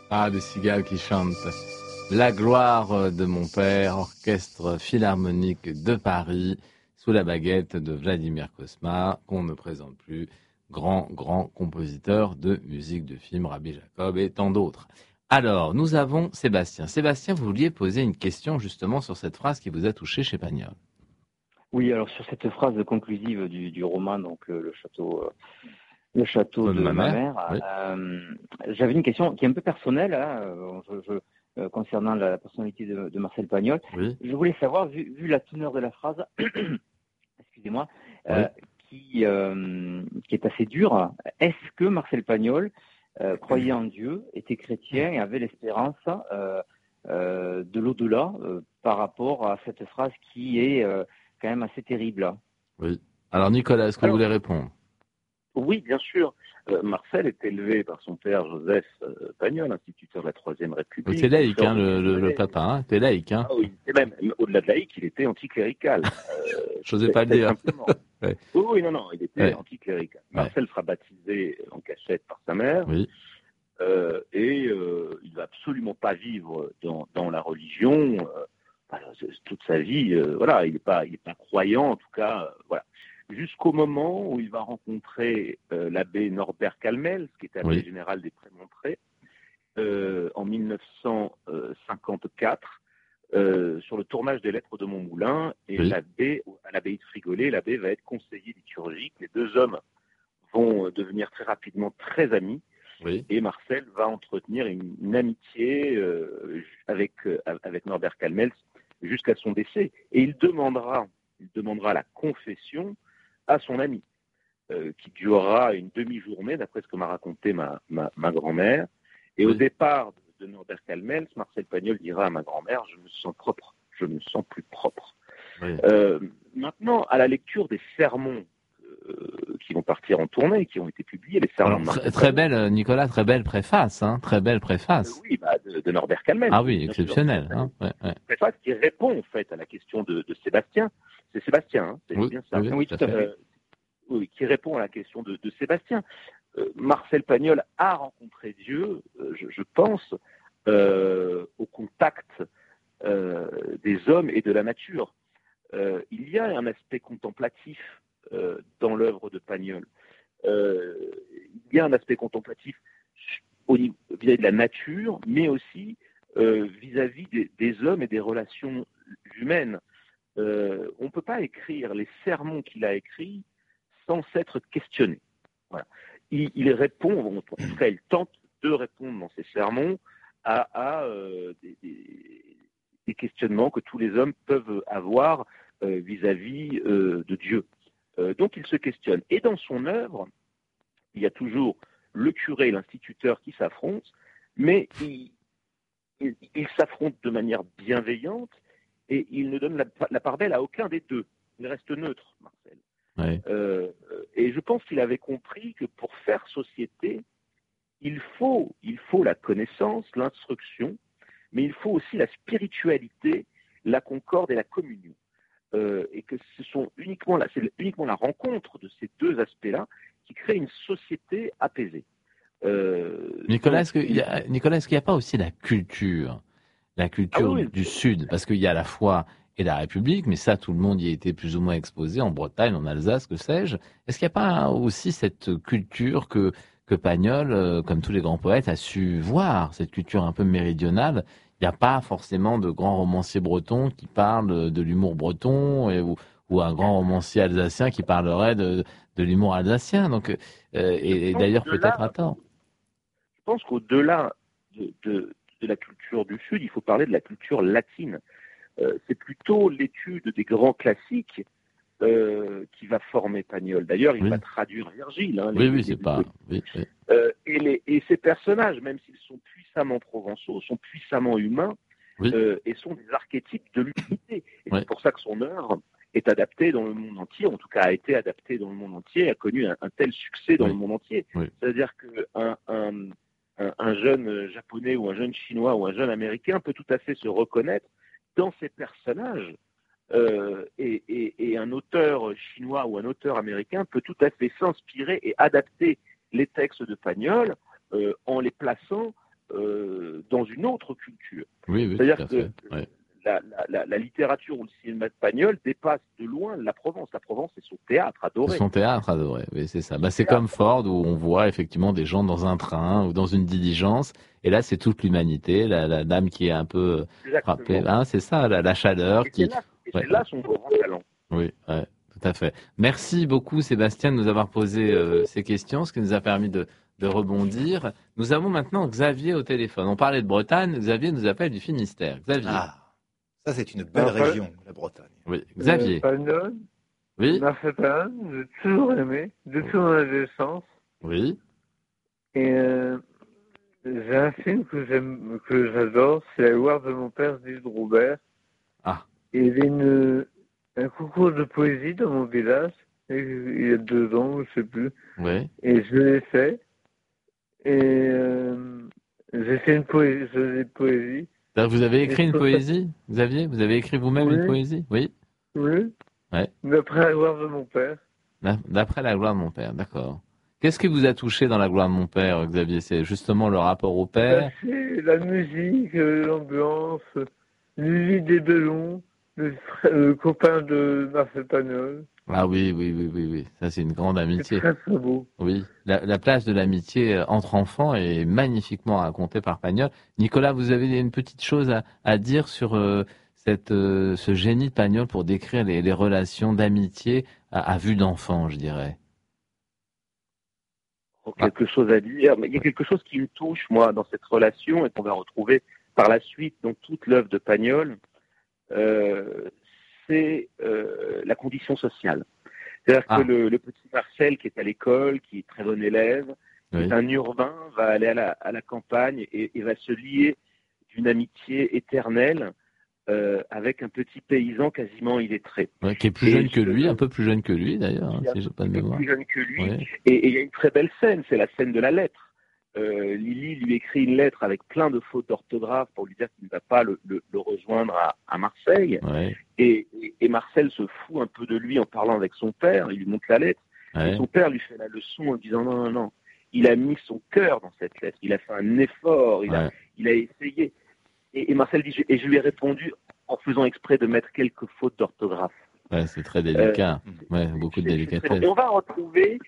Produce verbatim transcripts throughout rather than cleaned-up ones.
Ah, des cigales qui chantent. La gloire de mon père, orchestre philharmonique de Paris, sous la baguette de Vladimir Cosma, qu'on ne présente plus, grand, grand compositeur de musique de film, Rabbi Jacob et tant d'autres. Alors, nous avons Sébastien. Sébastien, vous vouliez poser une question justement sur cette phrase qui vous a touché chez Pagnol. Oui, alors sur cette phrase conclusive du, du roman, donc euh, le château, euh, le château de, de ma, ma mère, mère oui. euh, j'avais une question qui est un peu personnelle hein, je, je, euh, concernant la, la personnalité de, de Marcel Pagnol. Oui. Je voulais savoir, vu, vu la teneur de la phrase, excusez-moi, euh, oui. qui, euh, qui est assez dure, est-ce que Marcel Pagnol euh, croyait en Dieu, était chrétien et avait l'espérance euh, euh, de l'au-delà euh, par rapport à cette phrase qui est euh, quand même assez terrible. Oui. Alors Nicolas, est-ce que Alors, vous voulez répondre? Oui, bien sûr. Euh, Marcel est élevé par son père Joseph euh, Pagnol, instituteur de la Troisième République. C'est laïque, hein, de le, le, le papa, hein, c'est laïque. Hein. Ah oui, et même au-delà de laïque, il était anticlérical. Euh, J'osais pas le dire. Simplement. ouais. Oui, oui, non, non, il était ouais. anticlérical. Ouais. Marcel sera baptisé en cachette par sa mère. Oui. Euh, et euh, il va absolument pas vivre dans, dans la religion euh, toute sa vie. Euh, voilà, il n'est pas, il est pas croyant en tout cas. Euh, voilà. Jusqu'au moment où il va rencontrer euh, l'abbé Norbert Calmels, qui était abbé oui. général des Prémontrés, euh, en mille neuf cent cinquante-quatre, euh, sur le tournage des Lettres de Montmoulin, et oui. l'abbé, à l'abbaye de Frigolet, l'abbé va être conseiller liturgique. Les deux hommes vont devenir très rapidement très amis. Oui. Et Marcel va entretenir une, une amitié euh, avec, euh, avec Norbert Calmels jusqu'à son décès. Et il demandera, il demandera la confession à son ami, euh, qui durera une demi-journée, d'après ce que m'a raconté ma, ma, ma grand-mère. Et oui. au départ de, de Norbert Calmels, Marcel Pagnol dira à ma grand-mère, je me sens propre, je me sens plus propre. Oui. Euh, maintenant, à la lecture des sermons Euh, qui vont partir en tournée, qui ont été publiés, les sermons Alors, de Marcel très Pagnol. belle, Nicolas, très belle préface, hein, très belle préface. Euh, oui, bah, de, de Norbert Calmels. Ah oui, bien exceptionnel. sûr. Hein, ouais, ouais. Préface qui répond en fait à la question de, de Sébastien. C'est Sébastien, hein, c'est Oui, bien ça. oui, Oui, tout à tout à fait. fait. Euh, oui, qui répond à la question de, de Sébastien. Euh, Marcel Pagnol a rencontré Dieu, euh, je, je pense, euh, au contact euh, des hommes et de la nature. Euh, il y a un aspect contemplatif euh, dans l'œuvre de Pagnol. Euh, il y a un aspect contemplatif au niveau, vis-à-vis de la nature, mais aussi euh, vis-à-vis des, des hommes et des relations humaines. Euh, on ne peut pas écrire les sermons qu'il a écrits sans s'être questionné. Voilà. Il, il répond, en tout cas, il tente de répondre dans ses sermons à, à euh, des, des, des questionnements que tous les hommes peuvent avoir euh, vis-à-vis euh, de Dieu. Euh, donc il se questionne. Et dans son œuvre, il y a toujours le curé et l'instituteur qui s'affrontent, mais ils, ils, ils s'affrontent de manière bienveillante et il ne donne la, la part belle à aucun des deux. Il reste neutre, Marcel. Oui. Euh, et je pense qu'il avait compris que pour faire société, il faut, il faut la connaissance, l'instruction, mais il faut aussi la spiritualité, la concorde et la communion. Euh, et que ce sont uniquement la, c'est uniquement la rencontre de ces deux aspects-là qui crée une société apaisée. Euh, Nicolas, donc, est-ce qu'il y a, Nicolas, est-ce qu'il n'y a pas aussi la culture, la culture ah oui, du, oui, du Sud? Parce qu'il y a la foi et la République, mais ça, tout le monde y a été plus ou moins exposé, en Bretagne, en Alsace, que sais-je. Est-ce qu'il n'y a pas aussi cette culture que, que Pagnol, euh, comme tous les grands poètes, a su voir, cette culture un peu méridionale? Il n'y a pas forcément de grands romanciers bretons qui parlent de l'humour breton, et, ou, ou un grand romancier alsacien qui parlerait de, de l'humour alsacien. Donc, euh, et, et d'ailleurs, peut-être à tort. Je pense qu'au-delà de, de, de la culture du Sud, il faut parler de la culture latine. Euh, c'est plutôt l'étude des grands classiques euh, qui va former Pagnol. D'ailleurs, il Oui. va traduire Virgile. Hein, Oui, les, oui, les, c'est les, pas. Oui, oui. Euh, et, les, et ces personnages, même s'ils sont puissamment provençaux, sont puissamment humains Oui. euh, et sont des archétypes de l'humanité. Et Oui. c'est pour ça que son œuvre est adaptée dans le monde entier, en tout cas a été adaptée dans le monde entier, a connu un, un tel succès dans Oui. le monde entier. Oui. C'est-à-dire qu'un un, un, un jeune japonais ou un jeune chinois ou un jeune américain peut tout à fait se reconnaître dans ces personnages. Euh, et, et, et un auteur chinois ou un auteur américain peut tout à fait s'inspirer et adapter les textes de Pagnol euh, en les plaçant euh, dans une autre culture. Oui, oui, C'est-à-dire tout à que fait. Ouais. la, la, la, la littérature ou le cinéma espagnol dépasse de loin la Provence. La Provence, c'est son théâtre adoré. C'est son théâtre adoré, oui, c'est ça. Bah, c'est Théâtre. comme Ford où on voit effectivement des gens dans un train ou dans une diligence. Et là, c'est toute l'humanité, la, la dame qui est un peu frappée. Exactement. Hein, c'est ça, la, la chaleur Et qui. c'est là, et Ouais, c'est là son grand talent. oui, ouais, tout à fait. Merci beaucoup, Sébastien, de nous avoir posé euh, ces questions, ce qui nous a permis de, de rebondir. Nous avons maintenant Xavier au téléphone. On parlait de Bretagne, Xavier nous appelle du Finistère. Xavier. Ah, ça c'est une belle Alors, pas- région, la Bretagne. Oui, Euh, Xavier. Pagnol, Oui, Marseille, j'ai toujours aimé, depuis mon adolescence. oui. Et euh, j'ai un film que j'aime, que j'adore, c'est La gloire de mon père d'Yves Robert. Ah. Et il y a une, un concours de poésie dans mon village, et il y a deux ans, je sais plus. Oui. Et je l'ai fait. Et euh, j'ai fait une poésie, je l'ai poésie. Vous avez écrit Et une je- poésie, Xavier? Vous avez écrit vous-même Oui. une poésie? Oui. Oui. Ouais. D'après la gloire de mon père. D'après la gloire de mon père, d'accord. Qu'est-ce qui vous a touché dans la gloire de mon père, Xavier? C'est justement le rapport au père? Bah, c'est la musique, euh, l'ambiance, Lily des Bellons, le, fr- le copain de Marcel Pagnol. Ah oui, oui, oui, oui, oui. Ça, c'est une grande C'est amitié. très très beau. Oui. La, la place de l'amitié euh, entre enfants est magnifiquement racontée par Pagnol. Nicolas, vous avez une petite chose à, à dire sur euh, cette, euh, ce génie de Pagnol pour décrire les, les relations d'amitié à, à vue d'enfant, je dirais. Quelque chose à dire, mais il y a quelque chose qui me touche, moi, dans cette relation et qu'on va retrouver par la suite dans toute l'œuvre de Pagnol, euh, c'est euh, la condition sociale. C'est-à-dire Ah. que le, le petit Marcel qui est à l'école, qui est très bon élève, qui Oui. est un urbain, va aller à la, à la campagne et, et va se lier d'une amitié éternelle euh, avec un petit paysan quasiment illettré. Ouais, qui est plus Et jeune que je- lui, un peu plus jeune que lui d'ailleurs, hein, qui est un si j'ai peu pas de mémoire. plus jeune que lui. Ouais. Et et il y a une très belle scène, c'est la scène de la lettre. Euh, Lily lui écrit une lettre avec plein de fautes d'orthographe pour lui dire qu'il ne va pas le, le, le rejoindre à, à Marseille. Ouais. Et, et, et Marcel se fout un peu de lui en parlant avec son père. Il lui montre la lettre. Ouais. Et son père lui fait la leçon en disant non, non, non. Il a mis son cœur dans cette lettre. Il a fait un effort. Il, a, Ouais. il a essayé. Et, et Marcel dit, et je lui ai répondu en faisant exprès de mettre quelques fautes d'orthographe. Ouais, c'est très délicat. Ouais, beaucoup de C'est- c'est très délicatesse. bon. Et on va retrouver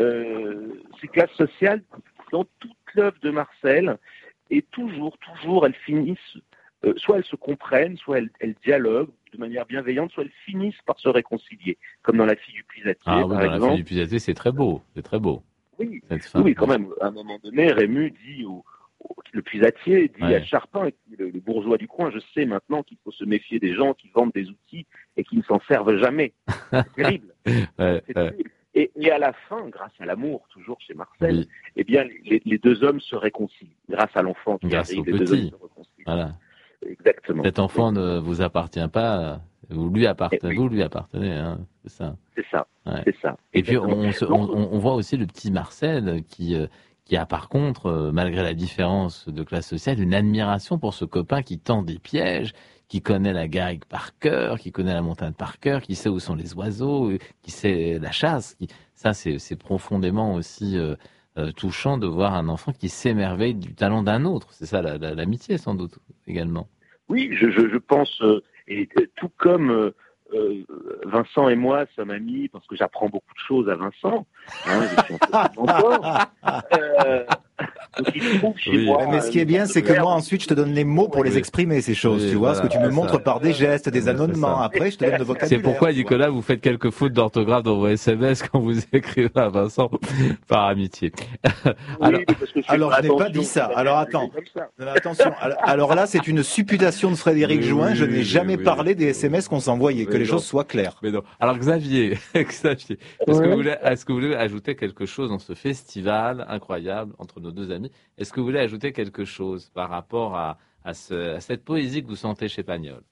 euh, ces classes sociales dans toute l'œuvre de Marcel. Et toujours, toujours, elles finissent, euh, soit elles se comprennent, soit elles, elles dialoguent de manière bienveillante, soit elles finissent par se réconcilier. Comme dans La fille du puisatier, Ah oui, par dans la exemple. fille du puisatier, c'est très beau. C'est très beau. Oui, Cette fin. oui, quand même. À un moment donné, Rému dit au, au- le puisatier dit Ouais. à Charpin, le, le bourgeois du coin, je sais maintenant qu'il faut se méfier des gens qui vendent des outils et qui ne s'en servent jamais. C'est terrible. Ouais, C'est ouais. terrible. Et, et à la fin, grâce à l'amour, toujours chez Marcel, Oui, eh bien, les, les deux hommes se réconcilient. Grâce à l'enfant qui Grâce arrive, au les deux petit. hommes se réconcilient. voilà. Exactement. Cet enfant ne vous appartient pas, vous lui appartenez, Eh oui. vous lui appartenez, hein, c'est ça. C'est ça. Ouais. C'est ça. Et puis Exactement. on, se- on, on- on voit aussi le petit Marcel qui, euh, qui a par contre, euh, malgré la différence de classe sociale, une admiration pour ce copain qui tend des pièges, qui connaît la garrigue par cœur, qui connaît la montagne par cœur, qui sait où sont les oiseaux, euh, qui sait la chasse. Qui... Ça, c'est c'est profondément aussi euh, euh, touchant de voir un enfant qui s'émerveille du talent d'un autre. C'est ça la- la- l'amitié sans doute également. Oui, je, je, je pense, euh, et euh, tout comme euh, euh, Vincent et moi sommes amis, parce que j'apprends beaucoup de choses à Vincent, hein, je suis un peu son mentor, euh, donc il se trouve chez Oui. moi. Ouais, mais ce qui est bien, c'est que moi, ensuite, je te donne les mots pour les Oui. exprimer, ces choses, Oui, tu vois, voilà, ce que tu me c'est montres ça. par des gestes, des Oui, c'est annonnements. ça. Après, je te donne le vocabulaire. C'est pourquoi, tu vois. Nicolas, vous faites quelques fautes d'orthographe dans vos S M S quand vous écrivez à Vincent par amitié. Oui, Alors- parce que je fais alors, pas je n'ai pas attention, dit ça. c'est Alors, pas attends. comme ça. Non, mais attention, alors- alors là, c'est une supputation de Frédéric Oui, Join. Je oui, n'ai jamais oui. parlé des S M S qu'on s'envoyait, que Mais les non. choses soient claires. Mais non. Alors Xavier, Xavier, est-ce que Ouais. vous voulez, est-ce que vous voulez ajouter quelque chose dans ce festival incroyable entre nos deux amis? Est-ce que vous voulez ajouter quelque chose par rapport à, à, ce, à cette poésie que vous sentez chez Pagnol?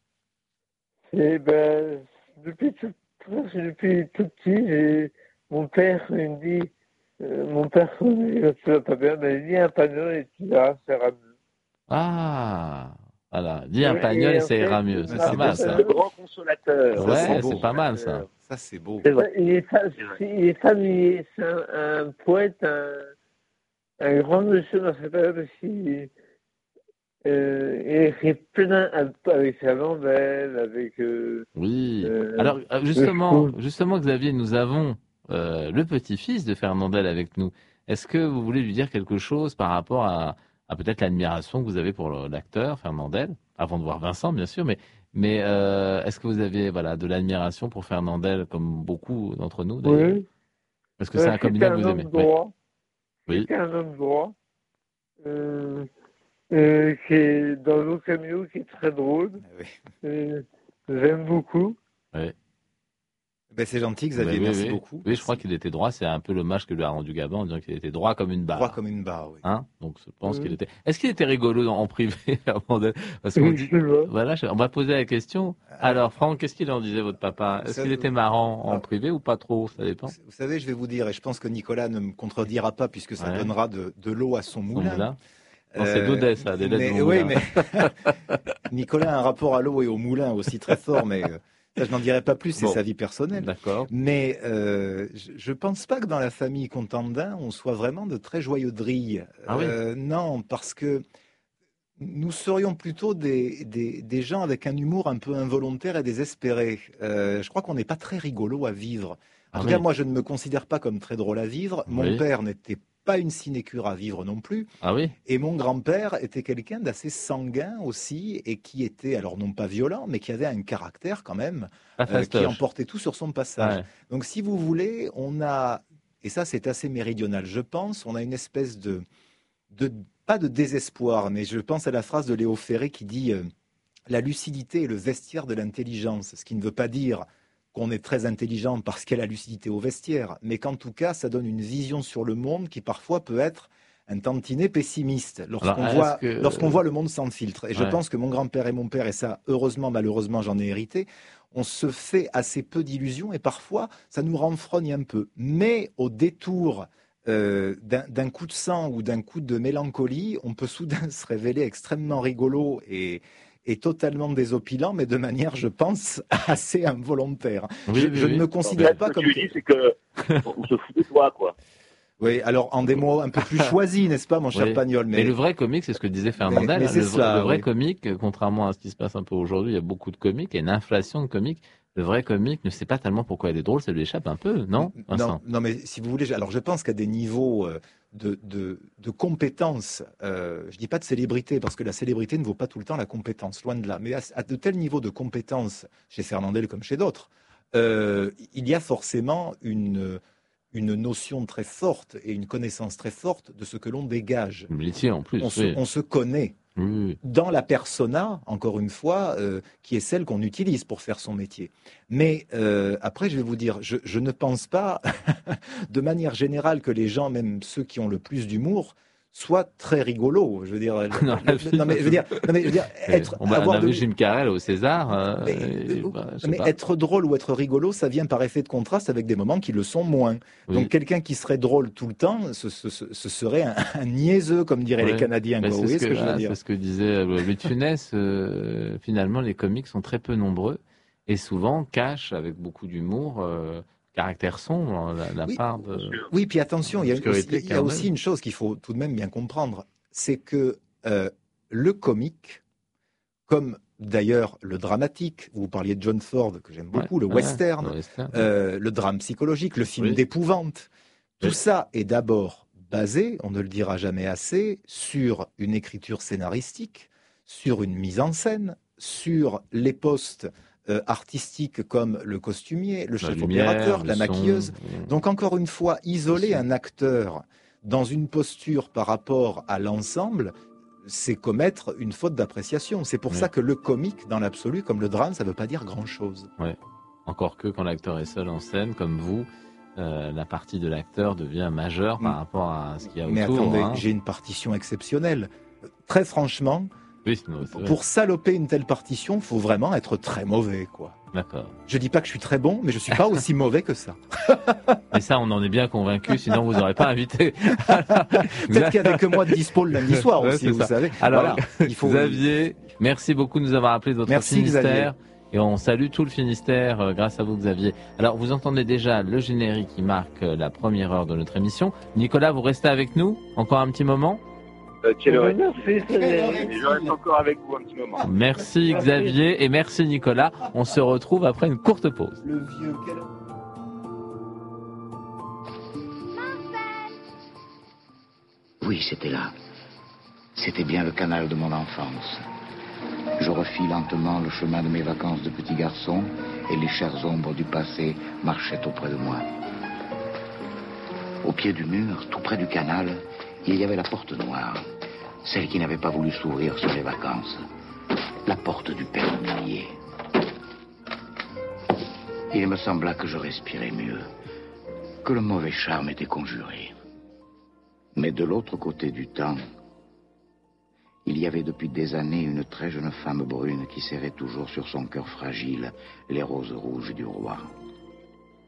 Et ben, depuis tout, presque depuis tout petit, j'ai- mon père il me dit, euh, mon père, quand ça va pas bien, ben, il dit un Pagnol et tu verras, ça ira mieux. Ah, voilà. Dis un Ouais, Pagnol et et en ça ira fait, mieux. il C'est m'a pas fait mal penser ça. Le grand consolateur. Ouais, c'est c'est beau. pas mal ça. Ça, c'est beau. C'est vrai. Il est, fa- C'est vrai. il est familier, c'est un, un poète, un, un grand monsieur dans cette période parce qu'il euh, il écrit plein avec Fernandel, avec... Euh, Oui. euh, Alors euh, justement, je trouve- justement, Xavier, nous avons euh, le petit-fils de Fernandel avec nous. Est-ce que vous voulez lui dire quelque chose par rapport à, à peut-être l'admiration que vous avez pour le- l'acteur Fernandel, avant de voir Vincent, bien sûr, mais mais euh, est-ce que vous avez voilà de l'admiration pour Fernandel comme beaucoup d'entre nous d'ailleurs? oui, Est-ce que c'est euh, un c'était comédien que un vous aimez? homme Oui. droit. Oui. C'était un homme droit. Euh, euh, qui est dans le cameo, qui est très drôle. Ah oui. Euh, J'aime beaucoup. Oui. Ben, c'est gentil, Xavier, Ben oui, merci oui. beaucoup. Oui, je crois qu'il était droit. C'est un peu l'hommage que lui a rendu Gabin en disant qu'il était droit comme une barre. Droit comme une barre, oui. Hein, donc je pense Oui. qu'il était. Est-ce qu'il était rigolo en en privé, Fernandel? Parce qu'on Oui, dit. je vois. Voilà, je- on va poser la question. Alors, Franck, qu'est-ce qu'il en disait votre papa? Est-ce Ça- qu'il était marrant en Ah. privé ou pas trop? Ça dépend. Vous, vous savez, je vais vous dire, et je pense que Nicolas ne me contredira pas puisque ça Ouais. donnera de, de l'eau à son Son moulin. moulin. Non, c'est d'Odès, ça, des lettres mais, de mon oui, moulin. mais Nicolas a un rapport à l'eau et au moulin aussi très fort, mais euh, ça, je n'en dirai pas plus, c'est Bon. sa vie personnelle. D'accord. Mais euh, je ne pense pas que dans la famille Contandin, on soit vraiment de très joyeux drilles. Ah oui. Euh, non, parce que nous serions plutôt des, des, des gens avec un humour un peu involontaire et désespéré. Euh, je crois qu'on n'est pas très rigolo à vivre. En Ah tout oui. cas, moi, je ne me considère pas comme très drôle à vivre. Mon Oui. père n'était pas une sinécure à vivre non plus. Ah oui. Et mon grand-père était quelqu'un d'assez sanguin aussi, et qui était, alors non pas violent, mais qui avait un caractère quand même, Pas euh, qui fastoche. emportait tout sur son passage. Ouais. Donc si vous voulez, on a, et ça c'est assez méridional, je pense, on a une espèce de, de pas de désespoir, mais je pense à la phrase de Léo Ferré qui dit euh, la lucidité est le vestiaire de l'intelligence, ce qui ne veut pas dire qu'on est très intelligent parce qu'il y a la lucidité au vestiaire, mais qu'en tout cas, ça donne une vision sur le monde qui parfois peut être un tantinet pessimiste lorsqu'on Alors, voit, est-ce que- lorsqu'on voit le monde sans filtre. Et je Ouais. pense que mon grand-père et mon père, et ça, heureusement, malheureusement, j'en ai hérité, on se fait assez peu d'illusions et parfois, ça nous renfrogne un peu. Mais au détour euh, d'un d'un coup de sang ou d'un coup de mélancolie, on peut soudain se révéler extrêmement rigolo et, et totalement désopilant, mais de manière, je pense, assez involontaire. Oui, je oui, je oui. ne me considère Ce pas que comme... tu dis, c'est que on se fout de toi, quoi. Oui, alors en des mots un peu plus choisis, n'est-ce pas, mon cher Oui. Pagnol, Mais... mais... le vrai comique, c'est ce que disait Fernandel. mais hein, c'est le, cela, le vrai oui. comique, contrairement à ce qui se passe un peu aujourd'hui, il y a beaucoup de comiques, il y a une inflation de comiques. Le vrai comique ne sait pas tellement pourquoi il est drôle, ça lui échappe un peu, non, Vincent? Non, non, mais si vous voulez, alors je pense qu'à des niveaux euh, de, de, de compétence, euh, je dis pas de célébrité, parce que la célébrité ne vaut pas tout le temps la compétence, loin de là, mais à, à de tels niveaux de compétence, chez Fernandel comme chez d'autres, euh, il y a forcément une, une notion très forte et une connaissance très forte de ce que l'on dégage. Le métier en plus, On se, oui. on se connaît. Oui, oui. Dans la persona, encore une fois, euh, qui est celle qu'on utilise pour faire son métier. Mais euh, après, je vais vous dire, je, je ne pense pas, de manière générale, que les gens, même ceux qui ont le plus d'humour, soient très rigolos. Je veux dire, Dans la le- vie, non mais je veux dire, non, mais je veux dire, être, on, va- on avoir a de- vu Jim Carrey au César. euh, mais, et, euh, bah, je sais mais pas. être drôle ou être rigolo, ça vient par effet de contraste avec des moments qui le sont moins. Oui. Donc quelqu'un qui serait drôle tout le temps, ce, ce- ce- ce serait un, un niaiseux, comme diraient Ouais. les Canadiens. Mais Quoi. Vous c'est voyez ce ce que, que je veux voilà, dire? c'est ce que disait euh, Louis de Funès. euh, finalement, les comiques sont très peu nombreux et souvent cachent avec beaucoup d'humour euh, caractère sombre la, la Oui. part de. Oui, puis attention, il y a, Obscurité, aussi, il y a quand aussi même. une chose qu'il faut tout de même bien comprendre, c'est que euh, le comique, comme d'ailleurs le dramatique, vous parliez de John Ford, que j'aime beaucoup, Ouais, le ouais, western, le western. euh, le drame psychologique, le film Oui. d'épouvante, tout Oui. ça est d'abord basé, on ne le dira jamais assez, sur une écriture scénaristique, sur une mise en scène, sur les postes euh, artistiques comme le costumier, le La chef lumière, opérateur, le la son, maquilleuse. euh, Donc encore une fois, isoler Aussi. un acteur dans une posture par rapport à l'ensemble, c'est commettre une faute d'appréciation. C'est pour Oui. ça que le comique, dans l'absolu, comme le drame, ça ne veut pas dire grand-chose. Encore que quand l'acteur est seul en scène, comme vous, euh, la partie de l'acteur devient majeure par Mm. rapport à ce qu'il y a Mais autour. attendez, hein. j'ai une partition exceptionnelle. Très franchement, Oui, non, c'est vrai. pour saloper une telle partition, il faut vraiment être très mauvais, quoi. D'accord. Je dis pas que je suis très bon, mais je suis pas aussi mauvais que ça. Mais ça, on en est bien convaincu, sinon vous n'aurez pas invité. Peut-être qu'il y avait que moi de dispo le lundi soir Ouais, aussi, c'est vous ça. savez. Alors, Voilà, il faut... Xavier, merci beaucoup de nous avoir appelé de votre Merci, Finistère. Xavier. et on salue tout le Finistère euh, grâce à vous, Xavier. Alors, vous entendez déjà le générique qui marque euh, la première heure de notre émission. Nicolas, vous restez avec nous encore un petit moment? Euh, quelle heure est-il? Merci, Frédéric. Je reste encore avec vous un petit moment. Merci Xavier et merci Nicolas. On se retrouve après une courte pause. Le vieux, quel... Oui, c'était là. C'était bien le canal de mon enfance. Je refis lentement le chemin de mes vacances de petit garçon et les chères ombres du passé marchaient auprès de moi. Au pied du mur, tout près du canal, il y avait la porte noire, celle qui n'avait pas voulu s'ouvrir sur les vacances, la porte du père Millier. Il me sembla que je respirais mieux, que le mauvais charme était conjuré. Mais de l'autre côté du temps, il y avait depuis des années une très jeune femme brune qui serrait toujours sur son cœur fragile les roses rouges du roi.